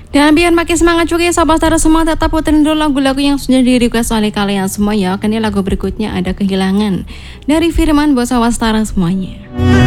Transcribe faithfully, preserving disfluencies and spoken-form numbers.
Dan biar makin semangat juga ya Sobat Stara semua, tetap puterin dulu lagu-lagu yang sudah di request oleh kalian semua ya. Kan ini lagu berikutnya ada Kehilangan dari Firman buat Sobat Stara semuanya.